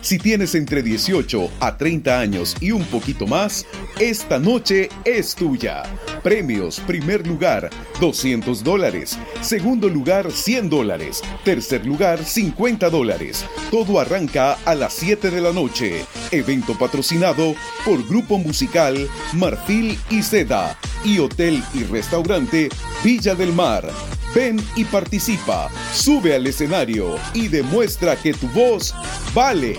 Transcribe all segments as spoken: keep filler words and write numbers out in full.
Si tienes entre dieciocho a treinta años y un poquito más, esta noche es tuya. Premios: primer lugar, doscientos dólares. Segundo lugar, cien dólares. Tercer lugar, cincuenta dólares. Todo arranca a las siete de la noche. Evento patrocinado por Grupo Musical Marfil y Seda y Hotel y Restaurante Villa del Mar. Ven y participa, sube al escenario y demuestra que tu voz vale.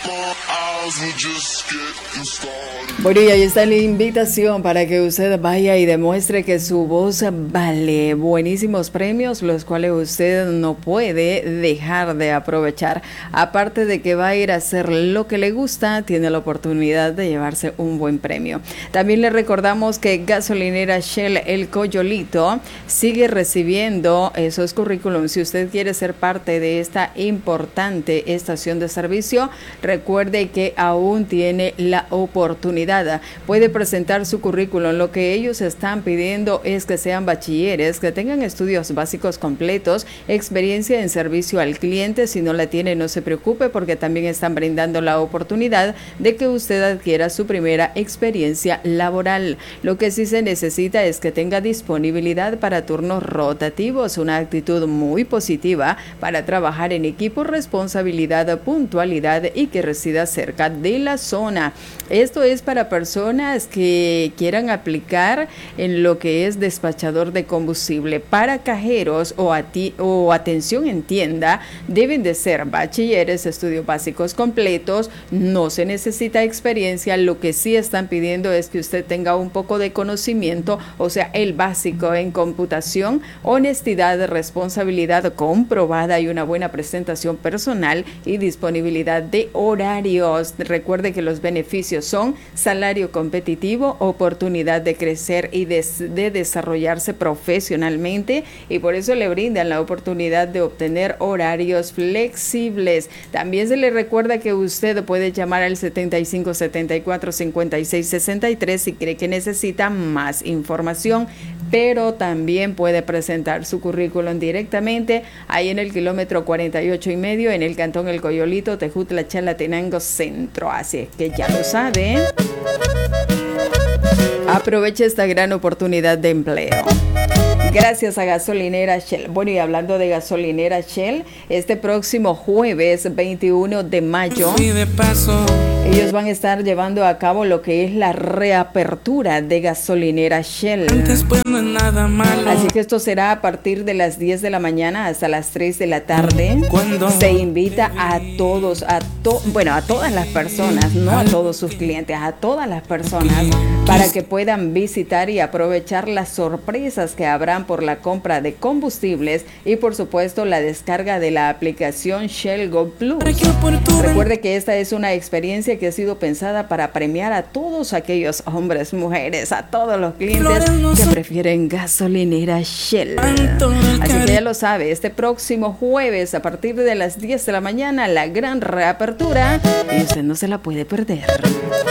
Bueno, y ahí está la invitación para que usted vaya y demuestre que su voz vale. Buenísimos premios, los cuales usted no puede dejar de aprovechar. Aparte de que va a ir a hacer lo que le gusta, tiene la oportunidad de llevarse un buen premio. También le recordamos que Gasolinera Shell El Coyolito sigue recibiendo esos currículums. Si usted quiere ser parte de esta importante estación de servicio, recuerde que aún tiene la oportunidad. Puede presentar su currículum. Lo que ellos están pidiendo es que sean bachilleres, que tengan estudios básicos completos, experiencia en servicio al cliente. Si no la tiene, no se preocupe, porque también están brindando la oportunidad de que usted adquiera su primera experiencia laboral. Lo que sí se necesita es que tenga disponibilidad para turnos rotativos, una actitud muy positiva para trabajar en equipo, responsabilidad, puntualidad y que resida cerca de la zona. Esto es para personas que quieran aplicar en lo que es despachador de combustible. Para cajeros o, ati- o atención en tienda deben de ser bachilleres, estudios básicos completos, no se necesita experiencia. Lo que sí están pidiendo es que usted tenga un poco de conocimiento, o sea, el básico en computación, honestidad, responsabilidad comprobada y una buena presentación personal y disponibilidad de horarios. Recuerde que los beneficios son salario competitivo, oportunidad de crecer y de, de desarrollarse profesionalmente, y por eso le brindan la oportunidad de obtener horarios flexibles. También se le recuerda que usted puede llamar al setenta y cinco, setenta y cuatro, cincuenta y seis, sesenta y tres si cree que necesita más información, pero también puede presentar su currículum directamente ahí en el kilómetro cuarenta y ocho y medio en el cantón El Coyolito, Tejutla, Chalatenango Centro. Así es que ya lo sabe. Aproveche esta gran oportunidad de empleo. Gracias a Gasolinera Shell. Bueno, y hablando de Gasolinera Shell, este próximo jueves veintiuno de mayo, ellos van a estar llevando a cabo lo que es la reapertura de Gasolinera Shell. Así que esto será a partir de las diez de la mañana hasta las tres de la tarde. Se invita a todos, a to bueno, a todas las personas, no a todos sus clientes, a todas las personas, para que puedan visitar y aprovechar las sorpresas que habrán por la compra de combustibles y por supuesto la descarga de la aplicación Shell Go Plus. Recuerde que esta es una experiencia que ha sido pensada para premiar a todos aquellos hombres, mujeres, a todos los clientes que prefieren Gasolinera Shell. Así que ya lo sabe, este próximo jueves a partir de las diez de la mañana, la gran reapertura, y usted no se la puede perder.